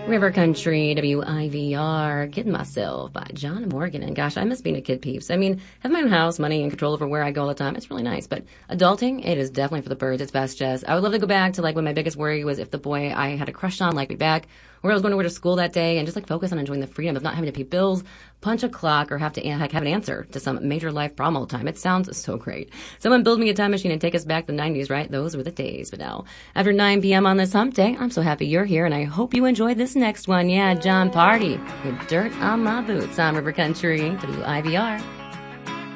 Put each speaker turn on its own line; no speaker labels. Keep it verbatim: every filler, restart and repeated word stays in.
River Country, W I V R, Getting Myself by John Morgan. And gosh, I miss being a kid, peeps. I mean, have my own house, money, and control over where I go all the time. It's really nice. But adulting, it is definitely for the birds. It's best just. I would love to go back to like when my biggest worry was if the boy I had a crush on liked me back, or I was going to wear to school that day, and just like focus on enjoying the freedom of not having to pay bills, punch a clock, or have to have an answer to some major life problem all the time. It sounds so great. Someone build me a time machine and take us back to the nineties, right? Those were the days. But now, after nine p.m. on this hump day, I'm so happy you're here, and I hope you enjoyed this next one. Yeah, John Party with Dirt on My Boots on River Country, W I V R.